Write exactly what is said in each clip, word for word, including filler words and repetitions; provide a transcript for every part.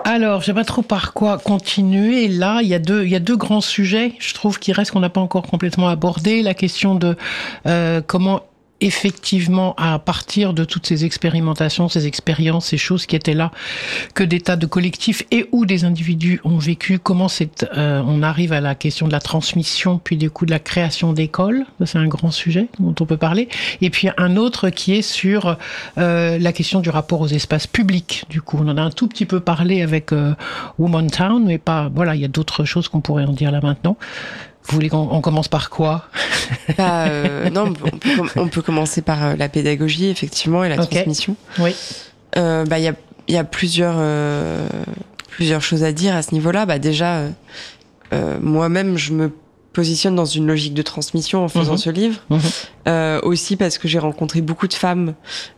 Alors, je sais pas trop par quoi continuer. Là, il y a deux, il y a deux grands sujets, je trouve, qui restent qu'on n'a pas encore complètement abordé. La question de euh, comment effectivement, à partir de toutes ces expérimentations, ces expériences, ces choses qui étaient là, que des tas de collectifs et ou des individus ont vécu, comment c'est, euh, on arrive à la question de la transmission, puis du coup de la création d'écoles. Ça, c'est un grand sujet dont on peut parler. Et puis un autre qui est sur euh, la question du rapport aux espaces publics. Du coup, on en a un tout petit peu parlé avec euh, Woman Town, mais pas. Voilà, il y a d'autres choses qu'on pourrait en dire là maintenant. Vous voulez qu'on on commence par quoi? Bah, euh, non, on peut, on peut commencer par euh, la pédagogie, effectivement, et la okay. transmission. Oui. Euh, bah, il y a, il y a plusieurs, euh, plusieurs choses à dire à ce niveau-là. Bah, déjà, euh, euh, moi-même, je me positionne dans une logique de transmission en faisant mmh. ce livre. Mmh. Euh, aussi parce que j'ai rencontré beaucoup de femmes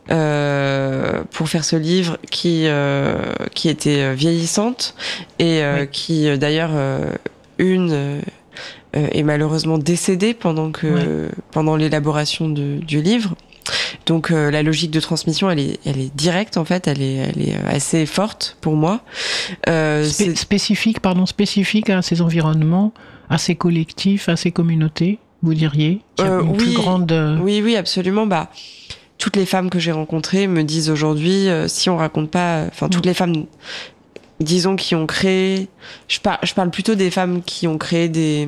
euh, pour faire ce livre qui, euh, qui étaient vieillissantes et euh, oui. qui, euh, d'ailleurs, euh, une... Euh, Euh, est malheureusement décédée pendant que ouais. pendant l'élaboration de, du livre. Donc euh, la logique de transmission, elle est elle est directe en fait, elle est elle est assez forte pour moi. Euh, Spé- spécifique, pardon, spécifique à ces environnements, à ces collectifs, à ces communautés, vous diriez qu'il y a euh, une oui, plus grande. Oui, oui, absolument. Bah toutes les femmes que j'ai rencontrées me disent aujourd'hui, euh, si on raconte pas, enfin toutes mmh. les femmes. Disons qui ont créé, je parle, je parle plutôt des femmes qui ont créé des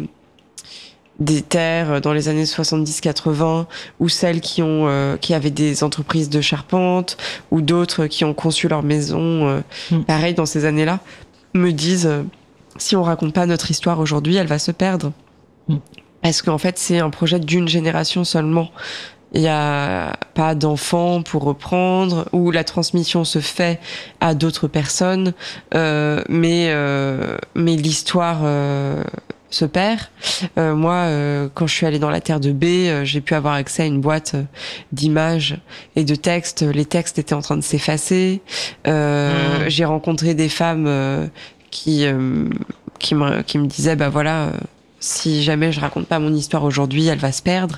des terres dans les années soixante-dix quatre-vingts ou celles qui ont euh, qui avaient des entreprises de charpente ou d'autres qui ont conçu leur maison euh, mm. pareil dans ces années-là me disent euh, si on raconte pas notre histoire aujourd'hui, elle va se perdre. Mm. Parce qu'en fait, c'est un projet d'une génération seulement. Il y a pas d'enfants pour reprendre, ou la transmission se fait à d'autres personnes, euh, mais euh, mais l'histoire euh, se perd. Euh, moi, euh, quand je suis allée dans la terre de B, euh, j'ai pu avoir accès à une boîte d'images et de textes. Les textes étaient en train de s'effacer. Euh, mmh. J'ai rencontré des femmes euh, qui euh, qui me qui me disaient bah voilà. Euh, si jamais je raconte pas mon histoire aujourd'hui, elle va se perdre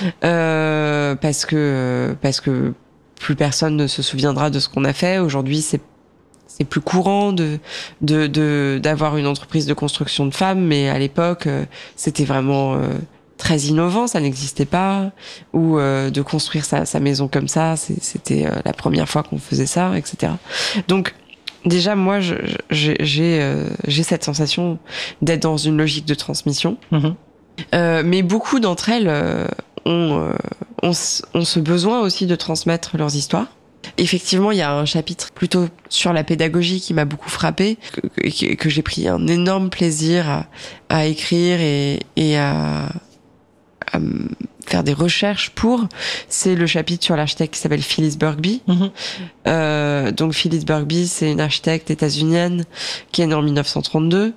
euh, parce que parce que plus personne ne se souviendra de ce qu'on a fait. Aujourd'hui, c'est c'est plus courant de de de d'avoir une entreprise de construction de femmes, mais à l'époque, euh, c'était vraiment euh, très innovant, ça n'existait pas. Ou euh, de construire sa sa maison comme ça, c'est, c'était euh, la première fois qu'on faisait ça, et cetera. Donc déjà, moi, je, j'ai, j'ai, euh, j'ai cette sensation d'être dans une logique de transmission. Mmh. Euh, mais beaucoup d'entre elles euh, ont, euh, ont, ont ce besoin aussi de transmettre leurs histoires. Effectivement, il y a un chapitre plutôt sur la pédagogie qui m'a beaucoup frappée, que, que, que j'ai pris un énorme plaisir à, à écrire et, et à, à faire des recherches pour. C'est le chapitre sur l'architecte qui s'appelle Phyllis Bergby. Mmh. Euh, donc Phyllis Bergby, c'est une architecte états-unienne qui est née en dix-neuf cent trente-deux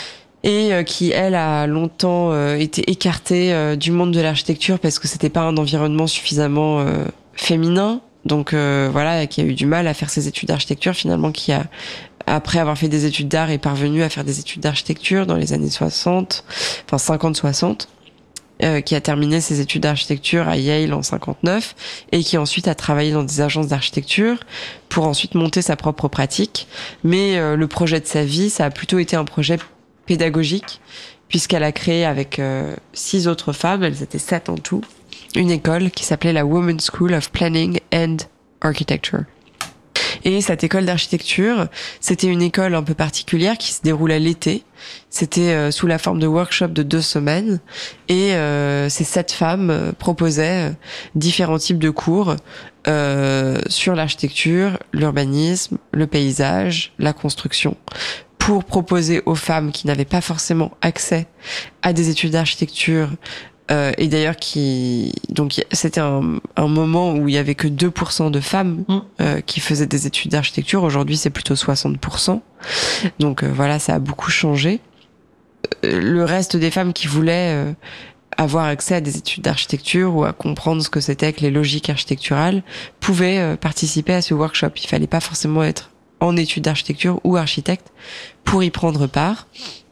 et euh, qui, elle, a longtemps euh, été écartée euh, du monde de l'architecture parce que c'était pas un environnement suffisamment euh, féminin. Donc euh, voilà, qui a eu du mal à faire ses études d'architecture, finalement, qui a, après avoir fait des études d'art, est parvenue à faire des études d'architecture dans les années soixante, enfin cinquante soixante. Euh, qui a terminé ses études d'architecture à Yale en cinquante-neuf et qui ensuite a travaillé dans des agences d'architecture pour ensuite monter sa propre pratique. Mais euh, le projet de sa vie, ça a plutôt été un projet pédagogique puisqu'elle a créé avec euh, six autres femmes, elles étaient sept en tout, une école qui s'appelait la Women's School of Planning and Architecture. Et cette école d'architecture, c'était une école un peu particulière qui se déroulait l'été. C'était euh, sous la forme de workshop de deux semaines. Et euh, ces sept femmes euh, proposaient euh, différents types de cours euh, sur l'architecture, l'urbanisme, le paysage, la construction, pour proposer aux femmes qui n'avaient pas forcément accès à des études d'architecture. Euh, et d'ailleurs, qui donc c'était un, un moment où il y avait que deux pour cent de femmes mmh. euh, qui faisaient des études d'architecture. Aujourd'hui, c'est plutôt soixante pour cent. Donc euh, voilà, ça a beaucoup changé. Euh, le reste des femmes qui voulaient euh, avoir accès à des études d'architecture ou à comprendre ce que c'était que les logiques architecturales pouvaient euh, participer à ce workshop. Il fallait pas forcément être en études d'architecture ou architecte pour y prendre part.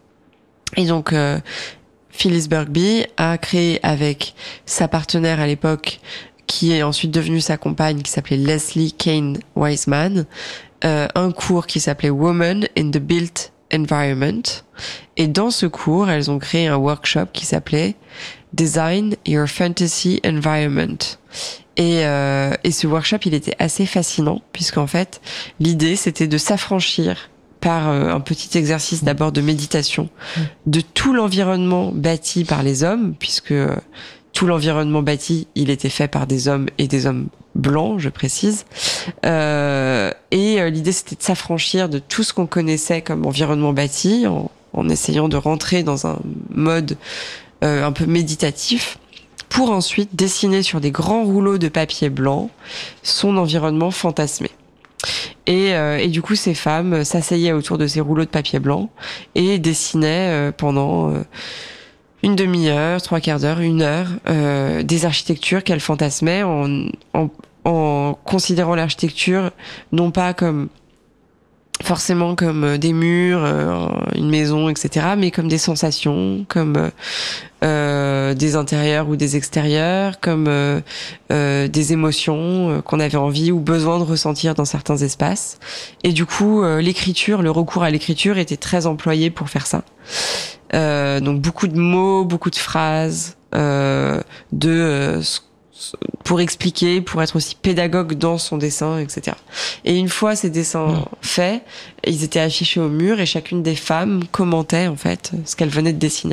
Et donc euh, Phyllis Bergby a créé avec sa partenaire à l'époque, qui est ensuite devenue sa compagne, qui s'appelait Leslie Kane Wiseman, euh, un cours qui s'appelait Women in the Built Environment. Et dans ce cours, elles ont créé un workshop qui s'appelait Design Your Fantasy Environment. Et, euh, et ce workshop, il était assez fascinant, puisqu'en fait, l'idée, c'était de s'affranchir par euh, un petit exercice d'abord de méditation de tout l'environnement bâti par les hommes, puisque euh, tout l'environnement bâti, il était fait par des hommes et des hommes blancs, je précise. Euh, et euh, l'idée, c'était de s'affranchir de tout ce qu'on connaissait comme environnement bâti, en, en essayant de rentrer dans un mode euh, un peu méditatif, pour ensuite dessiner sur des grands rouleaux de papier blanc son environnement fantasmé. Et, euh, et du coup, ces femmes s'asseyaient autour de ces rouleaux de papier blanc et dessinaient euh, pendant euh, une demi-heure, trois quarts d'heure, une heure, euh, des architectures qu'elles fantasmaient en, en, en considérant l'architecture non pas comme forcément comme des murs, euh, une maison, et cetera, mais comme des sensations, comme euh, des intérieurs ou des extérieurs, comme euh, euh, des émotions euh, qu'on avait envie ou besoin de ressentir dans certains espaces. Et du coup, euh, l'écriture, le recours à l'écriture était très employé pour faire ça. Euh, donc beaucoup de mots, beaucoup de phrases, euh, de euh, pour expliquer, pour être aussi pédagogue dans son dessin, et cetera. Et une fois ces dessins mmh. faits, ils étaient affichés au mur et chacune des femmes commentait en fait ce qu'elle venait de dessiner.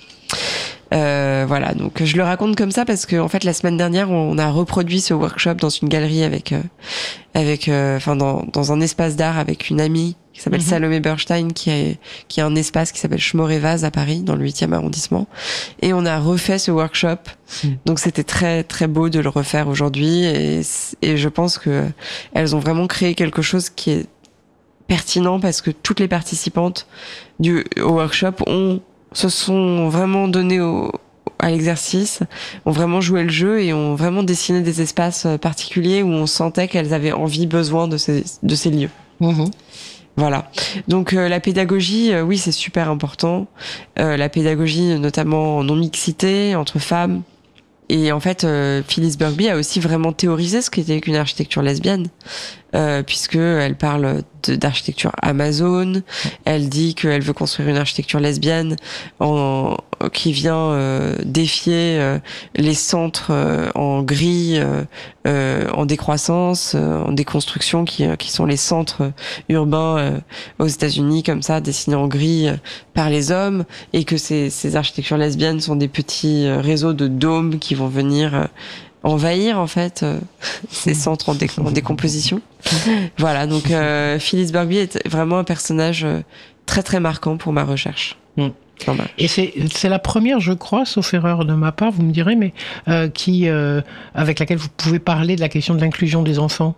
Euh, voilà, donc je le raconte comme ça parce que en fait la semaine dernière on a reproduit ce workshop dans une galerie avec, euh, avec, euh, enfin dans dans un espace d'art avec une amie qui s'appelle mmh. Salomé Bernstein qui a qui a un espace qui s'appelle Schmorevaz à Paris dans le huitième arrondissement et on a refait ce workshop. Mmh. Donc c'était très très beau de le refaire aujourd'hui et et je pense que elles ont vraiment créé quelque chose qui est pertinent parce que toutes les participantes du au workshop ont se sont vraiment donnés au, à l'exercice, ont vraiment joué le jeu et ont vraiment dessiné des espaces particuliers où on sentait qu'elles avaient envie, besoin de ces, de ces lieux. Mmh. Voilà. Donc euh, la pédagogie, euh, oui, c'est super important. Euh, la pédagogie, notamment en non-mixité, entre femmes. Et en fait, euh, Phyllis Bergby a aussi vraiment théorisé ce qu'était qu'une architecture lesbienne, euh, puisque elle parle de, d'architecture Amazon. Elle dit qu'elle veut construire une architecture lesbienne en, qui vient euh, défier euh, les centres euh, en gris, euh, euh, en décroissance, euh, en déconstruction, qui, qui sont les centres urbains euh, aux États-Unis, comme ça, dessinés en gris euh, par les hommes, et que ces, ces architectures lesbiennes sont des petits euh, réseaux de dômes qui vont venir euh, envahir en fait euh, ces centres en, dé- en décomposition. Voilà, donc euh, Phyllis Bergby est vraiment un personnage euh, très très marquant pour ma recherche. Mm. Et c'est, c'est la première, je crois, sauf erreur de ma part, vous me direz, mais euh, qui, euh, avec laquelle vous pouvez parler de la question de l'inclusion des enfants.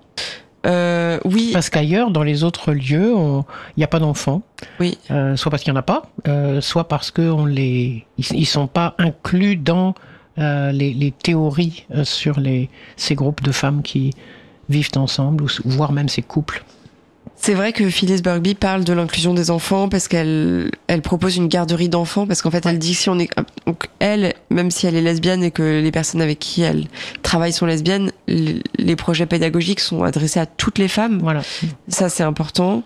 Euh, oui. Parce qu'ailleurs, dans les autres lieux, il n'y a pas d'enfants. Oui. Euh, soit parce qu'il n'y en a pas, euh, soit parce que on les, ils ne sont pas inclus dans euh, les, les théories euh, sur les, ces groupes de femmes qui vivent ensemble, ou, voire même ces couples. C'est vrai que Phyllis Bergby parle de l'inclusion des enfants parce qu'elle elle propose une garderie d'enfants parce qu'en fait elle dit que si on est donc elle même si elle est lesbienne et que les personnes avec qui elle travaille sont lesbiennes, les projets pédagogiques sont adressés à toutes les femmes. Voilà. Ça c'est important.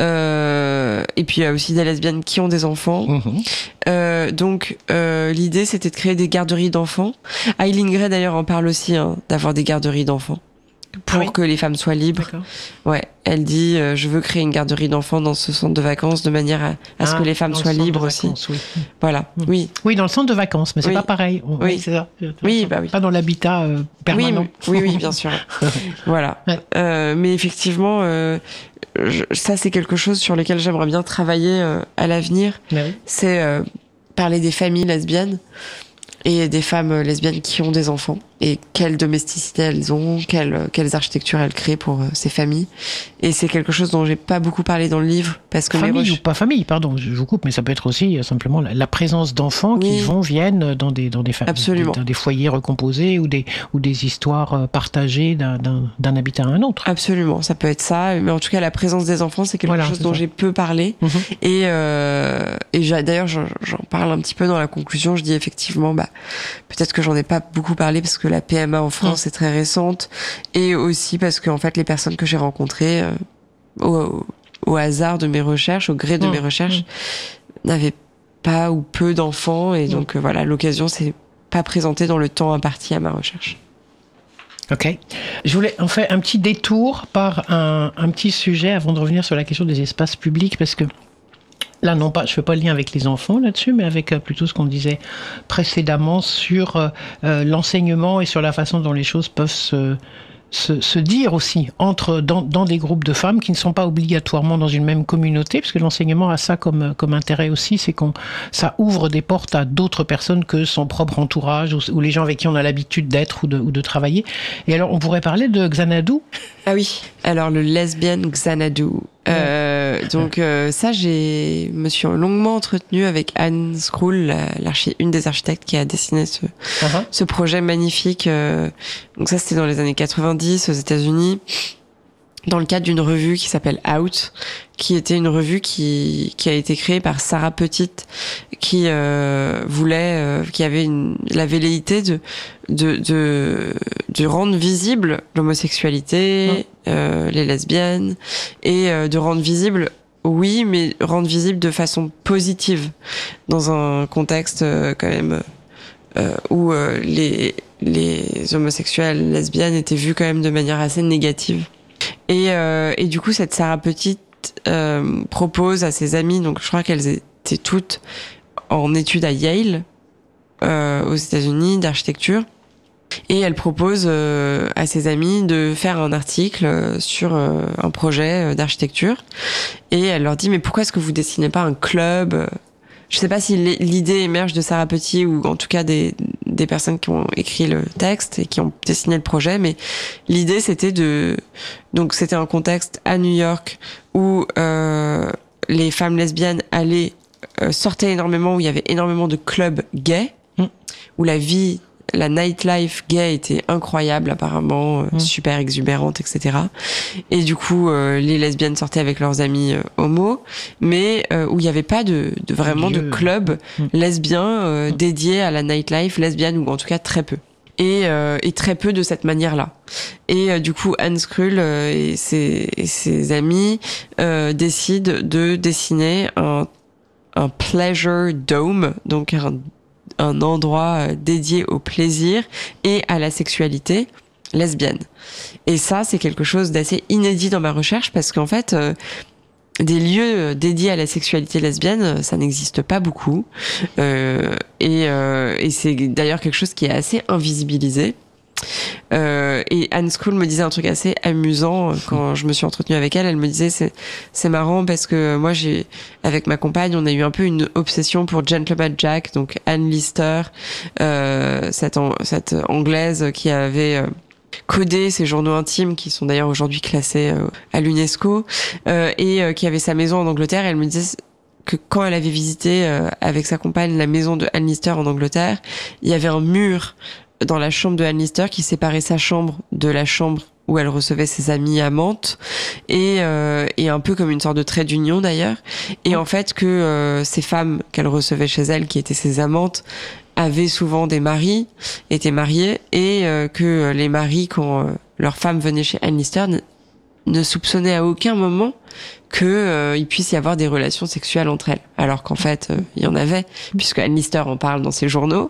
Euh, et puis il y a aussi des lesbiennes qui ont des enfants. Mmh. Euh, donc euh, l'idée c'était de créer des garderies d'enfants. Eileen Gray d'ailleurs en parle aussi hein, d'avoir des garderies d'enfants. Pour oui. que les femmes soient libres. D'accord. Ouais, elle dit euh, je veux créer une garderie d'enfants dans ce centre de vacances de manière à, à ah, ce que les femmes soient libres aussi. Vacances, oui. Voilà. Mmh. Oui. Oui, dans le centre de vacances, mais c'est oui. pas pareil. Oui, oui c'est ça. Oui, bah oui. Pas dans l'habitat euh, permanent. Oui, oui, oui, bien sûr. Voilà. Ouais. Euh, mais effectivement, euh, je, ça c'est quelque chose sur lequel j'aimerais bien travailler euh, à l'avenir. Oui. C'est euh, parler des familles lesbiennes. Et des femmes lesbiennes qui ont des enfants et quelle domesticité elles ont, quelles, quelles architectures elles créent pour euh, ces familles. Et c'est quelque chose dont j'ai pas beaucoup parlé dans le livre parce que famille les reche... ou pas famille, pardon, je vous coupe, mais ça peut être aussi euh, simplement la, la présence d'enfants oui. qui vont viennent dans des dans des familles, Absolument. dans des foyers recomposés ou des ou des histoires partagées d'un d'un, d'un habitat à un autre. Absolument, ça peut être ça, mais en tout cas la présence des enfants c'est quelque voilà, chose dont ça. j'ai peu parlé mm-hmm. et euh, et j'ai, d'ailleurs j'en, j'en parle un petit peu dans la conclusion. Je dis effectivement bah peut-être que j'en ai pas beaucoup parlé parce que la P M A en France mmh. est très récente et aussi parce que en fait les personnes que j'ai rencontrées euh, au, au hasard de mes recherches, au gré de mmh. mes recherches, mmh. n'avaient pas ou peu d'enfants. Et donc, mmh. euh, voilà, l'occasion s'est pas présentée dans le temps imparti à ma recherche. Ok. Je voulais en fait un petit détour par un, un petit sujet avant de revenir sur la question des espaces publics, parce que là, non pas, je ne fais pas le lien avec les enfants là-dessus, mais avec euh, plutôt ce qu'on disait précédemment sur euh, l'enseignement et sur la façon dont les choses peuvent se, se, se dire aussi entre dans, dans des groupes de femmes qui ne sont pas obligatoirement dans une même communauté, parce que l'enseignement a ça comme, comme intérêt aussi, c'est qu'on ça ouvre des portes à d'autres personnes que son propre entourage ou, ou les gens avec qui on a l'habitude d'être ou de, ou de travailler. Et alors, on pourrait parler de Xanadu. Ah oui, alors le lesbian Xanadu. Euh, donc euh, ça, j'ai me suis longuement entretenue avec Anne Skrull, une des architectes qui a dessiné ce, uh-huh. ce projet magnifique. Euh, donc ça, c'était dans les années quatre-vingt-dix aux États-Unis, dans le cadre d'une revue qui s'appelle Out, qui était une revue qui qui a été créée par Sarah Petite, qui euh, voulait, euh, qui avait une, la velléité de de de de rendre visible l'homosexualité, mmh. euh, les lesbiennes, et euh, de rendre visible, oui, mais rendre visible de façon positive, dans un contexte euh, quand même euh, où euh, les les homosexuels, lesbiennes étaient vus quand même de manière assez négative. Et, euh, et du coup, cette Sarah Petite euh, propose à ses amies, donc je crois qu'elles étaient toutes en études à Yale, euh, aux États-Unis, d'architecture, et elle propose euh, à ses amies de faire un article sur euh, un projet d'architecture, et elle leur dit: mais pourquoi est-ce que vous dessinez pas un club? Je sais pas si l'idée émerge de Sarah Petite ou en tout cas des, des personnes qui ont écrit le texte et qui ont dessiné le projet, mais l'idée c'était de, donc c'était un contexte à New York où euh, les femmes lesbiennes allaient euh, sortaient énormément, où il y avait énormément de clubs gays, mmh. où la vie, la nightlife gay était incroyable apparemment, mmh. super exubérante, et cetera. Et du coup, euh, les lesbiennes sortaient avec leurs amis euh, homos, mais euh, où il n'y avait pas de, de vraiment Dieu. de club mmh. lesbien euh, mmh. dédié à la nightlife lesbienne, ou en tout cas très peu. Et, euh, et très peu de cette manière-là. Et euh, du coup, Anne Skrull euh, et, ses, et ses amis euh, décident de dessiner un, un pleasure dome, donc un un endroit dédié au plaisir et à la sexualité lesbienne. Et ça, c'est quelque chose d'assez inédit dans ma recherche, parce qu'en fait, euh, des lieux dédiés à la sexualité lesbienne, ça n'existe pas beaucoup. Euh, et, euh, et c'est d'ailleurs quelque chose qui est assez invisibilisé. Euh, et Anne Skrull me disait un truc assez amusant quand je me suis entretenue avec elle. Elle me disait c'est c'est marrant parce que moi j'ai avec ma compagne on a eu un peu une obsession pour Gentleman Jack, donc Anne Lister, euh, cette cette anglaise qui avait euh, codé ses journaux intimes qui sont d'ailleurs aujourd'hui classés euh, à l'UNESCO, euh, et euh, qui avait sa maison en Angleterre. Et elle me disait que quand elle avait visité euh, avec sa compagne la maison de Anne Lister en Angleterre, il y avait un mur dans la chambre de Anne Lister qui séparait sa chambre de la chambre où elle recevait ses amies amantes, et, euh, et un peu comme une sorte de trait d'union d'ailleurs. Et en fait que euh, ces femmes qu'elle recevait chez elle, qui étaient ses amantes, avaient souvent des maris, étaient mariés, et euh, que les maris, quand euh, leurs femmes venaient chez Anne Lister, ne, ne soupçonnaient à aucun moment que euh, il puisse y avoir des relations sexuelles entre elles, alors qu'en fait euh, il y en avait, puisque Anne Lister en parle dans ses journaux.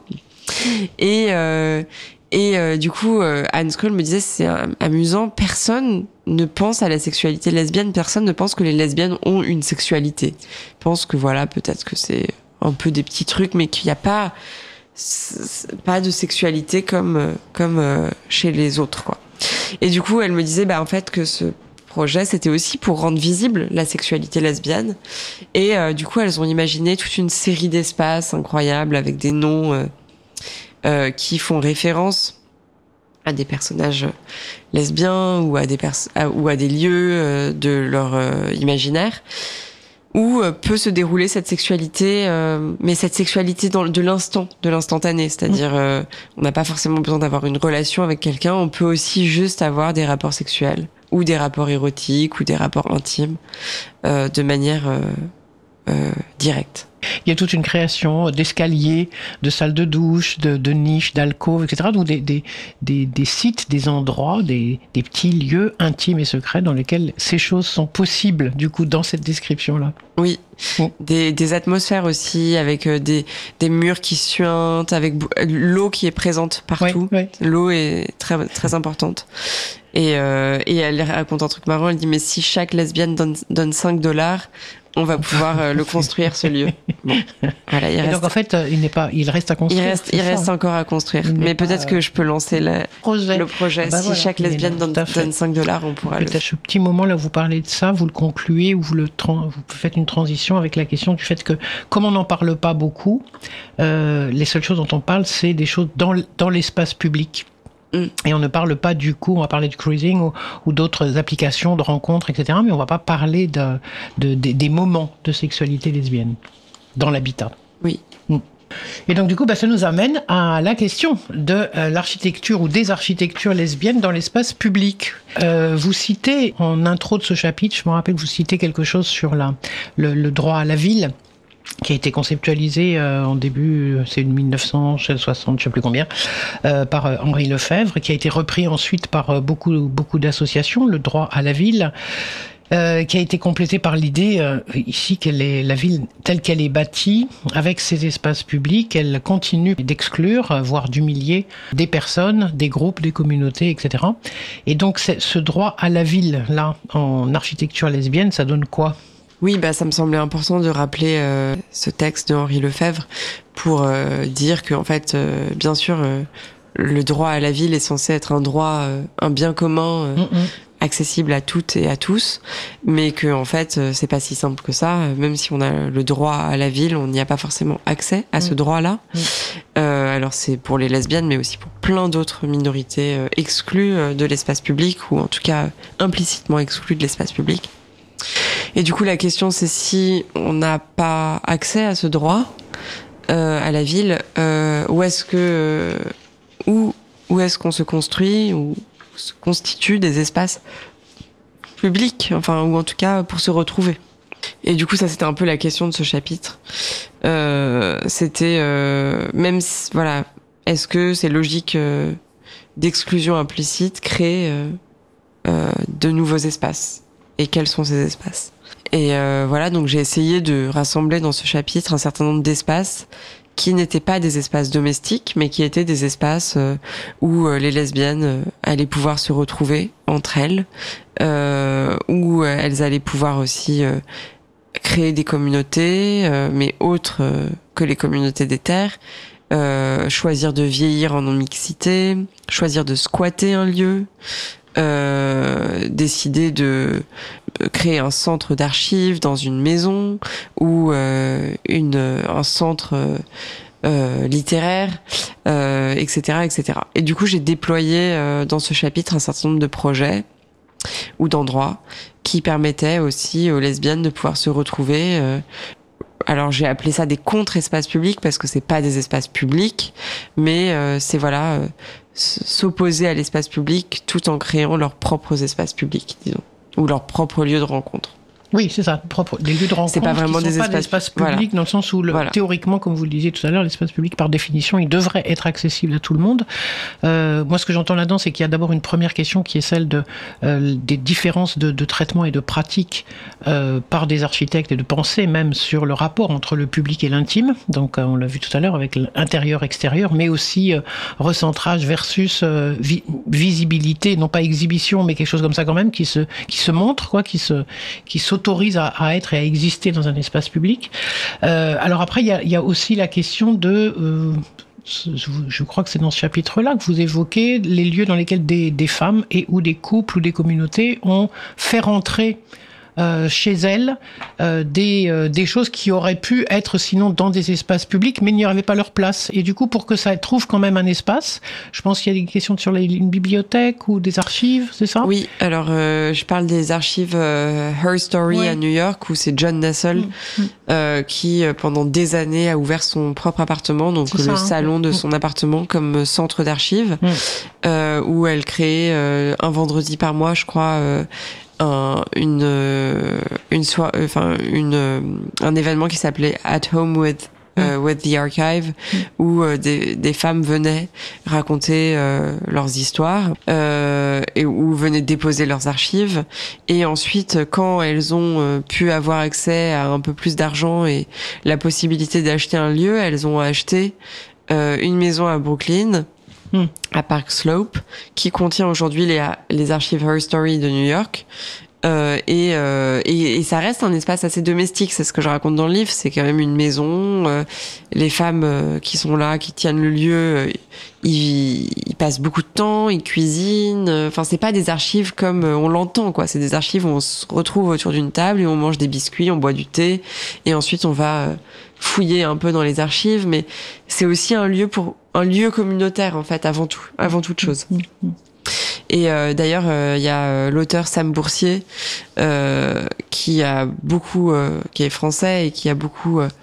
Et euh, et euh, du coup, euh, Anne Skrull me disait c'est amusant, personne ne pense à la sexualité lesbienne, personne ne pense que les lesbiennes ont une sexualité. Pense que voilà, peut-être que c'est un peu des petits trucs, mais qu'il n'y a pas pas de sexualité comme comme euh, chez les autres, quoi. Et du coup, elle me disait bah en fait que ce projet c'était aussi pour rendre visible la sexualité lesbienne. Et euh, du coup, elles ont imaginé toute une série d'espaces incroyables avec des noms euh, Euh, qui font référence à des personnages lesbiens ou à des pers- à, ou à des lieux euh, de leur euh, imaginaire, où euh, peut se dérouler cette sexualité, euh, mais cette sexualité dans, de l'instant, de l'instantané, c'est-à-dire euh, on n'a pas forcément besoin d'avoir une relation avec quelqu'un, on peut aussi juste avoir des rapports sexuels ou des rapports érotiques ou des rapports intimes euh, de manière euh, euh, directe. Il y a toute une création d'escaliers, de salles de douche, de, de niches, d'alcôves, et cetera. Donc des, des, des, des sites, des endroits, des, des petits lieux intimes et secrets dans lesquels ces choses sont possibles, du coup, dans cette description-là. Oui, mmh. des, des atmosphères aussi, avec des, des murs qui suintent, avec l'eau qui est présente partout. Oui, oui. L'eau est très, très importante. Et, euh, et elle raconte un truc marrant, elle dit « Mais si chaque lesbienne donne, donne cinq dollars, on va pouvoir euh, le construire, ce lieu. » Bon, voilà, il et reste... donc en fait, il n'est pas, il reste à construire. Il reste, il reste encore à construire. Mais peut-être pas, que je peux lancer la, projet. le projet. Ah bah si voilà, chaque lesbienne donne, donne cinq dollars, on pourra peut-être le. Ce petit moment là où vous parlez de ça, vous le concluez ou vous le tra- vous faites une transition avec la question du fait que, comme on n'en parle pas beaucoup, euh, les seules choses dont on parle, c'est des choses dans dans l'espace public. Mm. Et on ne parle pas du coup, on va parler du cruising ou, ou d'autres applications de rencontres, et cetera. Mais on ne va pas parler de, de, de, des moments de sexualité lesbienne dans l'habitat. Oui. Mm. Et donc du coup, bah, ça nous amène à la question de euh, l'architecture ou des architectures lesbiennes dans l'espace public. Euh, vous citez, en intro de ce chapitre, je me rappelle que vous citez quelque chose sur la, le, le droit à la ville, qui a été conceptualisé euh, en début, c'est mille neuf cent soixante, je ne sais plus combien, euh, par euh, Henri Lefebvre, qui a été repris ensuite par euh, beaucoup, beaucoup d'associations, le droit à la ville, euh, qui a été complété par l'idée euh, ici que la ville telle qu'elle est bâtie, avec ses espaces publics, elle continue d'exclure, voire d'humilier des personnes, des groupes, des communautés, et cetera. Et donc ce droit à la ville, là, en architecture lesbienne, ça donne quoi ? Oui, bah ça me semblait important de rappeler euh, ce texte de Henri Lefebvre pour euh, dire que en fait, euh, bien sûr, euh, le droit à la ville est censé être un droit, euh, un bien commun, euh, mm-hmm. accessible à toutes et à tous, mais que en fait, euh, c'est pas si simple que ça. Même si on a le droit à la ville, on n'y a pas forcément accès à mm. ce droit-là. Mm. Euh, alors c'est pour les lesbiennes, mais aussi pour plein d'autres minorités euh, exclues euh, de l'espace public ou en tout cas implicitement exclues de l'espace public. Et du coup, la question, c'est si on n'a pas accès à ce droit euh, à la ville, euh, où est-ce que, euh, où, où est-ce qu'on se construit ou se constitue des espaces publics, enfin, ou en tout cas pour se retrouver. Et du coup, ça, c'était un peu la question de ce chapitre. Euh, c'était euh, même, si, voilà, est-ce que c'est logique euh, d'exclusion implicite créer euh, euh, de nouveaux espaces? Et quels sont ces espaces? Et euh, voilà, donc j'ai essayé de rassembler dans ce chapitre un certain nombre d'espaces qui n'étaient pas des espaces domestiques, mais qui étaient des espaces euh, où euh, les lesbiennes euh, allaient pouvoir se retrouver entre elles, euh, où euh, elles allaient pouvoir aussi euh, créer des communautés, euh, mais autres euh, que les communautés des terres, euh, choisir de vieillir en non-mixité, choisir de squatter un lieu, Euh, décider de créer un centre d'archives dans une maison ou euh, une un centre euh, littéraire, euh, et cetera, et cetera. Et du coup, j'ai déployé euh, dans ce chapitre un certain nombre de projets ou d'endroits qui permettaient aussi aux lesbiennes de pouvoir se retrouver. Euh, alors j'ai appelé ça des contre-espaces publics parce que c'est pas des espaces publics, mais euh, c'est voilà. Euh, s'opposer à l'espace public tout en créant leurs propres espaces publics, disons, ou leurs propres lieux de rencontre. Oui, c'est ça, propre, des lieux de rencontre. C'est pas vraiment qui sont des pas espaces, espaces publics voilà. dans le sens où, le, voilà. théoriquement, comme vous le disiez tout à l'heure, l'espace public, par définition, il devrait être accessible à tout le monde. Euh, moi, ce que j'entends là-dedans, c'est qu'il y a d'abord une première question qui est celle de, euh, des différences de, de traitement et de pratique euh, par des architectes et de pensée même sur le rapport entre le public et l'intime. Donc, euh, on l'a vu tout à l'heure avec l'intérieur-extérieur, mais aussi euh, recentrage versus euh, vi- visibilité, non pas exhibition, mais quelque chose comme ça quand même, qui se, qui se montre, quoi, qui se, qui s'autorise à, à être et à exister dans un espace public. Euh, alors après, il y a, y a aussi la question de... Euh, je crois que c'est dans ce chapitre-là que vous évoquez les lieux dans lesquels des, des femmes et ou des couples ou des communautés ont fait rentrer Euh, chez elles euh, des, euh, des choses qui auraient pu être sinon dans des espaces publics, mais n'y avaient pas leur place. Et du coup, pour que ça trouve quand même un espace, je pense qu'il y a des questions sur les, une bibliothèque ou des archives, c'est ça ? Oui, alors euh, je parle des archives euh, Her Story ouais. à New York, où c'est John Nassel mmh. euh, qui, pendant des années, a ouvert son propre appartement, donc c'est le ça, salon hein. de son mmh. appartement, comme centre d'archives, mmh. euh, où elle crée euh, un vendredi par mois, je crois, euh, un, une, une, so- enfin, une, un événement qui s'appelait At Home with Uh, with the Archive, mm. où euh, des, des femmes venaient raconter euh, leurs histoires euh, et où venaient déposer leurs archives. Et ensuite, quand elles ont euh, pu avoir accès à un peu plus d'argent et la possibilité d'acheter un lieu, elles ont acheté euh, une maison à Brooklyn, mm. à Park Slope, qui contient aujourd'hui les, les archives Her Story de New York. Euh, et, euh, et, et ça reste un espace assez domestique, c'est ce que je raconte dans le livre, c'est quand même une maison, euh, les femmes euh, qui sont là, qui tiennent le lieu, euh, ils, ils passent beaucoup de temps, ils cuisinent, enfin euh, c'est pas des archives comme euh, on l'entend, quoi, c'est des archives où on se retrouve autour d'une table et on mange des biscuits, on boit du thé, et ensuite on va euh, fouiller un peu dans les archives, mais c'est aussi un lieu pour un lieu communautaire en fait, avant tout, avant toute chose. Et euh, d'ailleurs, il euh, y a euh, l'auteur Sam Boursier euh, qui a beaucoup, euh, qui est français et qui a beaucoup euh,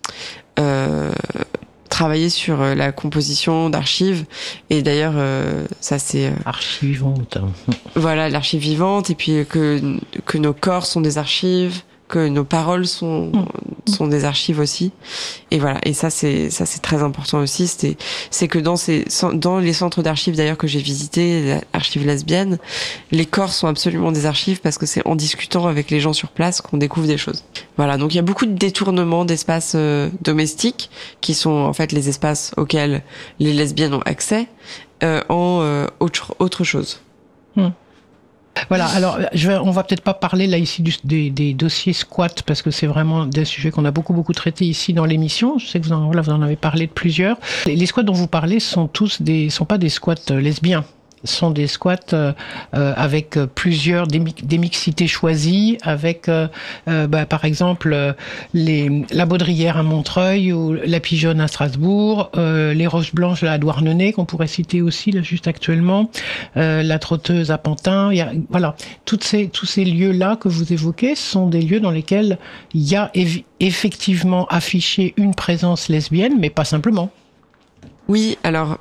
euh, travaillé sur euh, la composition d'archives. Et d'ailleurs, euh, ça c'est euh, archives vivantes. Voilà, l'archive vivante. Et puis que que nos corps sont des archives, que nos paroles sont sont des archives aussi. Et voilà, et ça c'est ça c'est très important aussi, c'est c'est que dans ces dans les centres d'archives d'ailleurs que j'ai visités, l'archive lesbienne, les corps sont absolument des archives parce que c'est en discutant avec les gens sur place qu'on découvre des choses. Voilà, donc il y a beaucoup de détournements d'espaces euh, domestiques qui sont en fait les espaces auxquels les lesbiennes ont accès euh, en euh, autre autre chose. Mmh. Voilà, alors je vais, on va peut-être pas parler là ici du, des, des dossiers squats parce que c'est vraiment des sujets qu'on a beaucoup beaucoup traités ici dans l'émission. Je sais que vous en, là, vous en avez parlé de plusieurs. Les, les squats dont vous parlez sont tous des, sont pas des squats lesbiens. Sont des squats euh, euh, avec plusieurs des, des mixités choisies, avec euh, euh, bah, par exemple euh, les, la Baudrière à Montreuil ou la Pigeonne à Strasbourg, euh, les Roches Blanches là, à Douarnenez qu'on pourrait citer aussi là juste actuellement, euh, la Trotteuse à Pantin. Il y a, voilà, toutes ces tous ces lieux là que vous évoquez sont des lieux dans lesquels il y a ev- effectivement affiché une présence lesbienne, mais pas simplement. Oui, alors.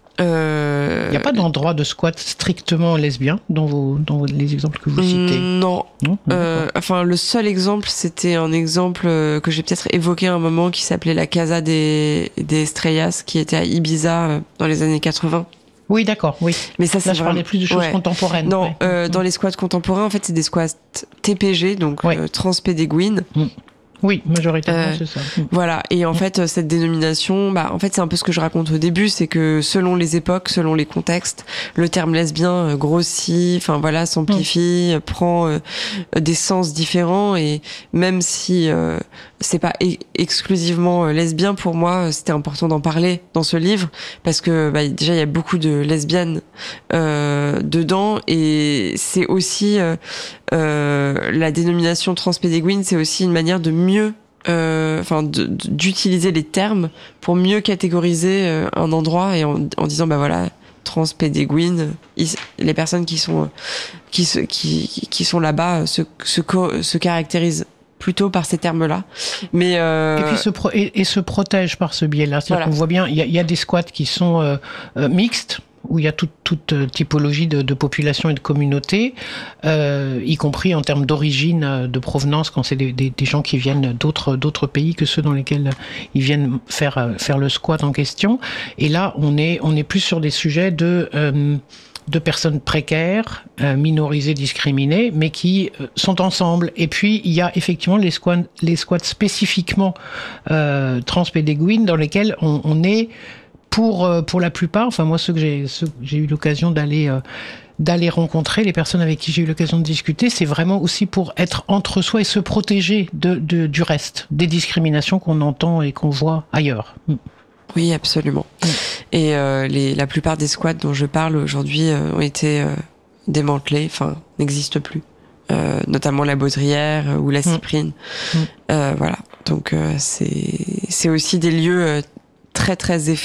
Euh... Il n'y a pas d'endroit de squat strictement lesbien dans, vos, dans les exemples que vous citez? Non. non euh, enfin, le seul exemple, c'était un exemple que j'ai peut-être évoqué à un moment qui s'appelait la Casa des, des Estrellas, qui était à Ibiza dans les années quatre-vingts. Oui, d'accord, oui. Mais ça, c'est Là, je vraiment... parlais plus de choses ouais. contemporaines. Non, ouais. euh, mmh. dans les squats contemporains, en fait, c'est des squats T P G, donc ouais. euh, transpédéguines. Mmh. Oui, majoritairement, euh, c'est ça. Voilà. Et en fait, cette dénomination, bah, en fait, c'est un peu ce que je raconte au début, c'est que selon les époques, selon les contextes, le terme lesbien grossit, enfin voilà, s'amplifie, mmh. prend euh, des sens différents. Et même si euh, c'est pas e- exclusivement lesbien, pour moi, c'était important d'en parler dans ce livre parce que bah, déjà il y a beaucoup de lesbiennes euh, dedans, et c'est aussi euh, euh, la dénomination transpédéguine, c'est aussi une manière de mieux, euh, enfin, de, d'utiliser les termes pour mieux catégoriser euh, un endroit, et en, en disant bah voilà, transpédéguine, les personnes qui sont qui se, qui qui sont là-bas se se, se caractérisent plutôt par ces termes-là, mais euh... et puis se pro- et, et se protège par ce biais-là. C'est-à-dire voilà. qu'on voit bien, il y a, y a des squats qui sont euh, euh, mixtes, où il y a toute, toute typologie de, de population et de communauté, euh, y compris en termes d'origine, de provenance, quand c'est des, des, des gens qui viennent d'autres, d'autres pays que ceux dans lesquels ils viennent faire, faire le squat en question. Et là, on est, on est plus sur des sujets de... Euh, de personnes précaires, euh, minorisées, discriminées, mais qui euh, sont ensemble. Et puis, il y a effectivement les squats, les squats spécifiquement euh, transpédéguines, dans lesquels on, on est, pour, euh, pour la plupart, enfin moi, ceux que j'ai, ceux que j'ai eu l'occasion d'aller... Euh, d'aller rencontrer, les personnes avec qui j'ai eu l'occasion de discuter, c'est vraiment aussi pour être entre soi et se protéger de, de, du reste, des discriminations qu'on entend et qu'on voit ailleurs. Oui, absolument. Mmh. Et euh, les, la plupart des squats dont je parle aujourd'hui euh, ont été euh, démantelés, enfin, n'existent plus. Euh, notamment la Baudrière euh, ou la Cyprine. Mmh. Euh, voilà. Donc, euh, c'est, c'est aussi des lieux euh, très, très